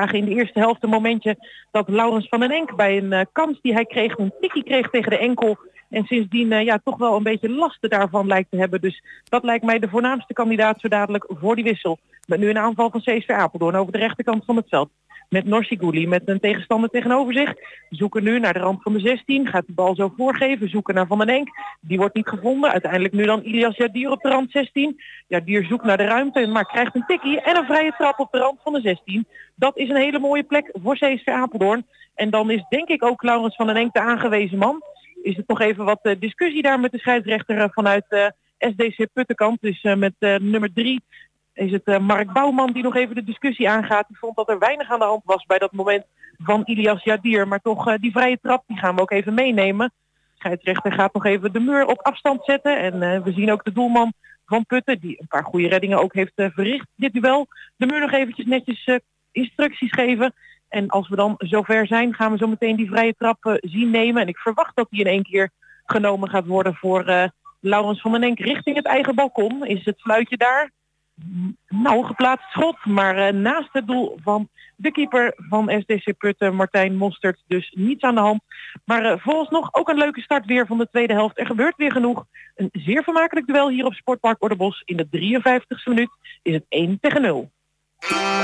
zagen in de eerste helft een momentje dat Laurens van den Enk bij een kans die hij kreeg, een tikkie kreeg tegen de enkel. En sindsdien toch wel een beetje lasten daarvan lijkt te hebben. Dus dat lijkt mij de voornaamste kandidaat zo dadelijk voor die wissel. Met nu een aanval van CSV Apeldoorn over de rechterkant van het veld. Met Norsiguli, met een tegenstander tegenover zich. Zoeken nu naar de rand van de 16. Gaat de bal zo voorgeven. Zoeken naar Van den Enk. Die wordt niet gevonden. Uiteindelijk nu dan Ilias Jadier op de rand 16. Jadier zoekt naar de ruimte, maar krijgt een tikkie en een vrije trap op de rand van de 16. Dat is een hele mooie plek voor CSV Apeldoorn. En dan is denk ik ook Laurens van den Enk de aangewezen man. Is het nog even wat discussie daar met de scheidsrechter vanuit SDC Puttenkamp. Dus met nummer 3 is het Mark Bouwman die nog even de discussie aangaat. Die vond dat er weinig aan de hand was bij dat moment van Ilias Jadier. Maar toch die vrije trap, die gaan we ook even meenemen. De scheidsrechter gaat nog even de muur op afstand zetten. En we zien ook de doelman van Putten, die een paar goede reddingen ook heeft verricht. Dit duel, de muur nog eventjes netjes instructies geven. En als we dan zover zijn, gaan we zo meteen die vrije trap zien nemen. En ik verwacht dat die in één keer genomen gaat worden voor Laurens van den Enk richting het eigen balkon. Is het fluitje daar? Nou, geplaatst schot, maar naast het doel van de keeper van SDC Putten, Martijn Mostert, dus niets aan de hand. Maar vooralsnog ook een leuke start weer van de tweede helft. Er gebeurt weer genoeg. Een zeer vermakelijk duel hier op Sportpark Oordenbosch. In de 53e minuut is het 1-0.